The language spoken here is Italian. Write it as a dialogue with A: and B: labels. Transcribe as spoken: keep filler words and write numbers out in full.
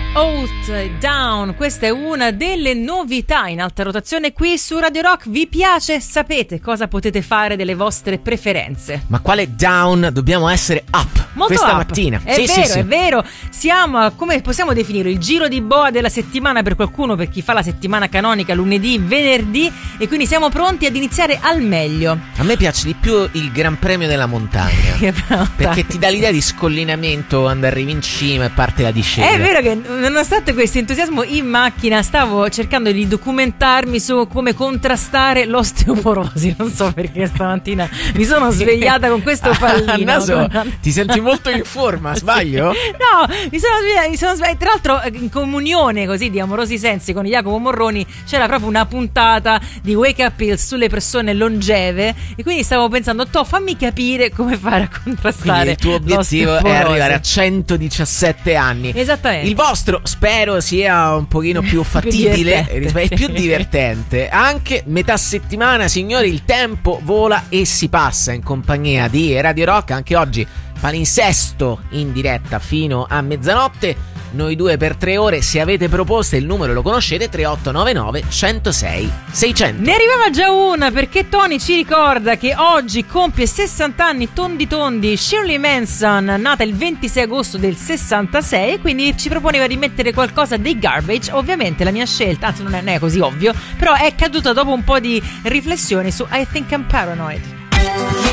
A: Out, Down, questa è una delle novità in alta rotazione qui su Radio Rock. Vi piace? Sapete cosa potete fare delle vostre preferenze?
B: Ma quale down? Dobbiamo essere up
A: molto
B: questa
A: up.
B: mattina.
A: È
B: sì,
A: vero,
B: sì, sì.
A: è vero. Siamo a, come possiamo definire, il giro di boa della settimana per qualcuno, per chi fa la settimana canonica lunedì, venerdì, e quindi siamo pronti ad iniziare al meglio.
B: A me piace di più il Gran Premio della montagna perché ti dà l'idea di scollinamento quando arrivi in cima e parte la discesa.
A: È vero che nonostante questo entusiasmo in macchina stavo cercando di documentarmi su come contrastare l'osteoporosi. Non so perché stamattina mi sono svegliata con questo pallino.
B: A naso
A: con...
B: ti senti molto in forma, sbaglio?
A: Sì. No, mi sono svegliata, mi sono svegliata. Tra l'altro in comunione così di Amorosi Sensi con Jacopo Morroni c'era proprio una puntata di Wake Up Pills sulle persone longeve, e quindi stavo pensando, to, fammi capire come fare a contrastare.
B: Quindi il tuo obiettivo è arrivare a centodiciassette anni.
A: Esattamente.
B: Il vostro spero sia un pochino più fattibile e più divertente. Anche metà settimana, signori, il tempo vola e si passa in compagnia di Radio Rock. Anche oggi palinsesto in diretta fino a mezzanotte. Noi due per tre ore. Se avete proposte, il numero lo conoscete: tre otto nove nove uno zero sei sei zero zero.
A: Ne arrivava già una, perché Tony ci ricorda che oggi compie sessanta anni tondi tondi Shirley Manson, nata il ventisei agosto del sessantasei, e quindi ci proponeva di mettere qualcosa dei Garbage. Ovviamente la mia scelta, anzi non è, non è così ovvio, però è caduta dopo un po' di riflessioni su I Think I'm Paranoid.